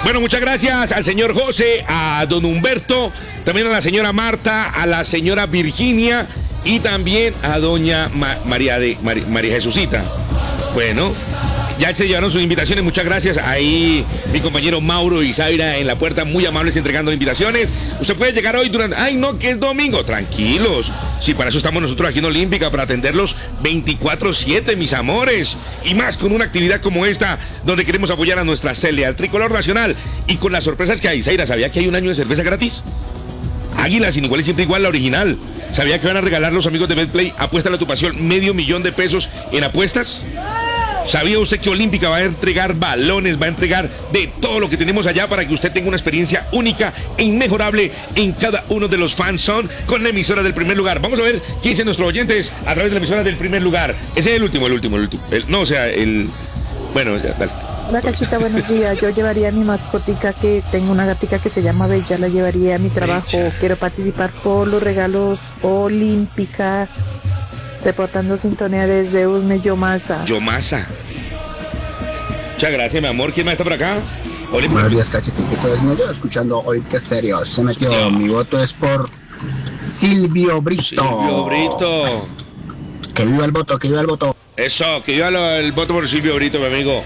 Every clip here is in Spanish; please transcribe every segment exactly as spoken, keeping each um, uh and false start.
Bueno, muchas gracias al señor José, a don Humberto, también a la señora Marta, a la señora Virginia y también a doña Ma- María, de, Mar- María Jesucita. Bueno, ya se llevaron sus invitaciones, muchas gracias. Ahí mi compañero Mauro y Zaira en la puerta, muy amables entregando invitaciones. Usted puede llegar hoy durante... Ay, no, que es domingo. Tranquilos. Sí, para eso estamos nosotros aquí en Olímpica, para atenderlos veinticuatro siete, mis amores. Y más con una actividad como esta, donde queremos apoyar a nuestra Celia, al tricolor nacional. Y con las sorpresas que hay. Zaira, ¿sabía que hay un año de cerveza gratis? Águila, sin igual y siempre igual, la original. ¿Sabía que van a regalar los amigos de Betplay? Apuéstale a tu pasión, medio millón de pesos en apuestas. ¿Sabía usted que Olímpica va a entregar balones, va a entregar de todo lo que tenemos allá para que usted tenga una experiencia única e inmejorable en cada uno de los fans son con la emisora del primer lugar? Vamos a ver qué dicen nuestros oyentes a través de la emisora del primer lugar. Ese es el último, el último, el último. El, no, o sea, el... Bueno, ya, dale. Hola Cachita, buenos días. Yo llevaría a mi mascotica, que tengo una gatica que se llama Bella, la llevaría a mi trabajo. Bella. Quiero participar por los regalos Olímpica. Reportando sintonía desde Usme Yomasa. Yomasa. Muchas gracias, mi amor. ¿Quién más está por acá? Olímpica. Buenos días, Cachipito. Estoy desnudo escuchando Olímpica Estéreo. Se metió. Señor. Mi voto es por Silvio Brito. Silvio Brito. Que viva el voto, que viva el voto. Eso, que yo el voto por Silvio Brito, mi amigo.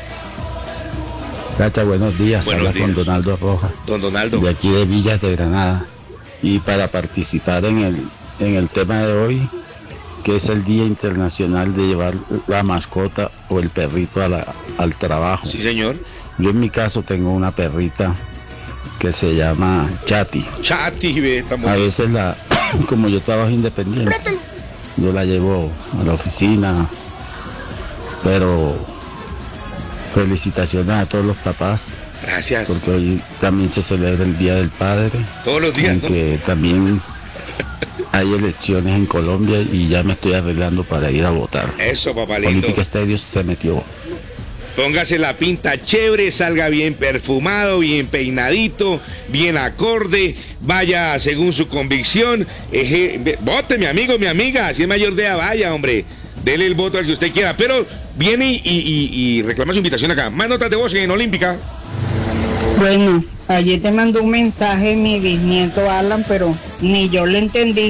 Cacha, buenos días. Buenos Habla días. con Donaldo Rojas, Don Donaldo. de aquí de Villas de Granada. Y para participar en el, en el tema de hoy, que es el Día Internacional de llevar la mascota o el perrito a la- al trabajo. Sí, señor. Yo en mi caso tengo una perrita que se llama Chati. Chati, ve, está A muy... veces la, como yo trabajo independiente, yo la llevo a la oficina, pero felicitaciones a todos los papás, Gracias. porque hoy también se celebra el Día del Padre, Todos los días, ¿no? aunque también hay elecciones en Colombia y ya me estoy arreglando para ir a votar. Eso, papá lindo. Política Estéreo se metió. Póngase la pinta chévere, salga bien perfumado, bien peinadito, bien acorde, vaya según su convicción. Eje, ve- vote, mi amigo, mi amiga, si es mayor de edad, vaya, hombre. Dele el voto al que usted quiera, pero viene y, y- y reclama su invitación acá. Más notas de voz en Olímpica. Bueno, ayer te mandó un mensaje mi bisnieto Alan, pero ni yo le entendí.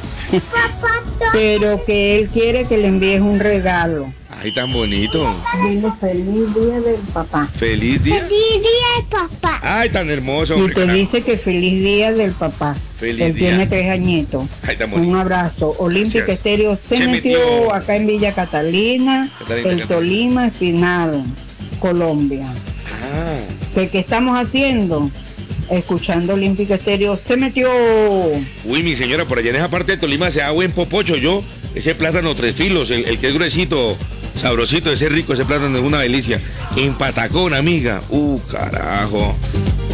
Pero que él quiere que le envíes un regalo. Ay, tan bonito. Dile feliz día del papá. Feliz día. Feliz día, papá. Ay, tan hermoso, Y hombre. te carajo. dice que feliz día del papá. Feliz Él día. tiene tres añitos. Ay, tan bonito. Un abrazo. Olímpica Gracias. Estéreo se, Se metió, metió. acá en Villa Catalina, Catalina, el Catalina. Tolima, final, Colombia. Ah, ¿Qué, qué estamos haciendo? Escuchando Olímpica Estéreo se metió. uy, mi señora, por allá en esa parte de Tolima se da buen popocho. Yo, ese plátano tres filos, el, el que es gruesito, sabrosito, ese rico, ese plátano es una delicia. En patacón, amiga. Uh, carajo.